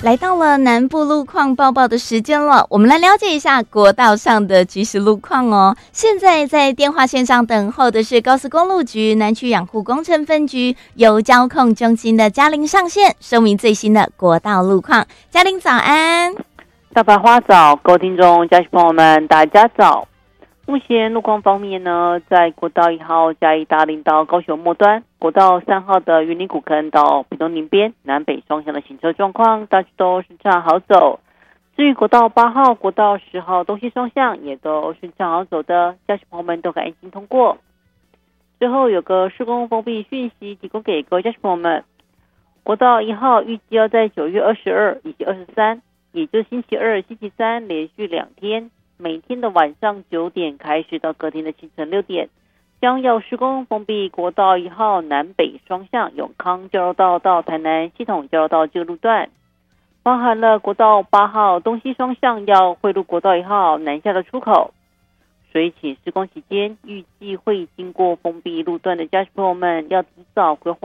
来到了南部路况报报的时间了，我们来了解一下国道上的即时路况哦。现在在电话线上等候的是高速公路局南区养护工程分局由交控中心的嘉玲上线，说明最新的国道路况。嘉玲早安。 大白花早，各位听众、家属朋友们，大家早。目前路况方面呢，在国道1号嘉义大林到高雄末端，国道3号的云林古坑到屏东林边南北双向的行车状况大致都顺畅好走。至于国道8号、国道10号东西双向也都顺畅好走的，家属朋友们都可以安心通过。最后有个施工封闭讯息提供给各位家属朋友们，国道1号预计要在9月22以及23，也就是星期二、星期三连续2天，每天的晚上9点开始到隔天的清晨6点，将要施工封闭国道1号南北双向永康交流道到台南系统交流道这个路段，包含了国道8号东西双向要汇入国道1号南下的出口。所以请施工期间预计会经过封闭路段的家属朋友们要提早规划